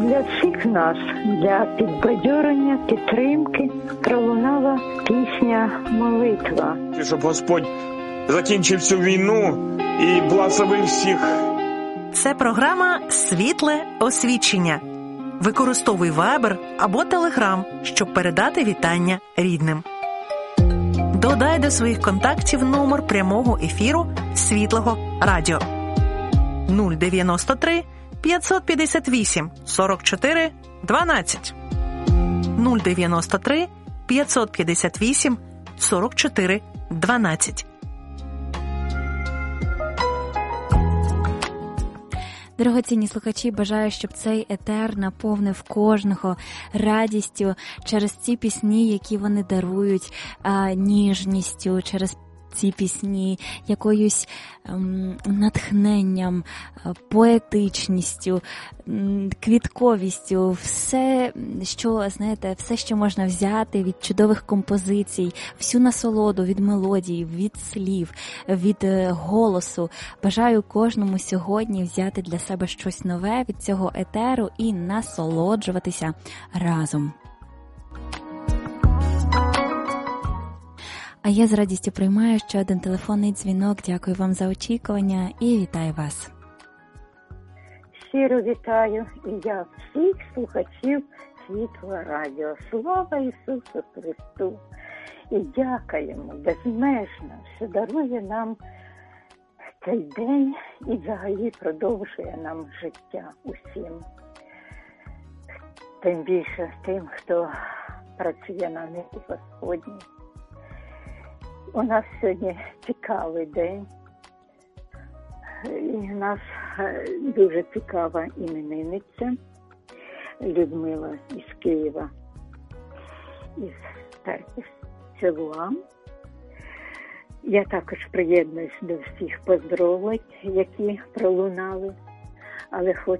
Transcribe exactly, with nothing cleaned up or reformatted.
для всіх нас, для підбадьорення, підтримки пролунала пісня «Молитва». Щоб Господь закінчив цю війну і благословив всіх. Це програма «Світле освічення». Використовуй Viber або Telegram, щоб передати вітання рідним. Додай до своїх контактів номер прямого ефіру Світлого радіо нуль дев'яносто три п'ятсот п'ятдесят вісім сорок чотири дванадцять нуль дев'яносто три п'ятсот п'ятдесят вісім сорок чотири дванадцять. Дорогоцінні слухачі, бажаю, щоб цей етер наповнив кожного радістю через ці пісні, які вони дарують, ніжністю, через ці пісні, якоюсь ем, натхненням, поетичністю, квітковістю, все, що, знаєте, все, що можна взяти від чудових композицій, всю насолоду від мелодії, від слів, від голосу. Бажаю кожному сьогодні взяти для себе щось нове від цього етеру і насолоджуватися разом. А я з радістю приймаю ще один телефонний дзвінок. Дякую вам за очікування і вітаю вас. Щиро вітаю і я всіх слухачів Світлого радіо. Слава Ісусу Христу! І дякуємо безмежно, що дарує нам цей день і взагалі продовжує нам життя усім. Тим більше тим, хто працює на небі Господній. У нас сьогодні цікавий день, і у нас дуже цікава іменинниця Людмила із Києва, із церкви Силуам. Я також приєднуюсь до всіх поздоровлень, які пролунали, але хочу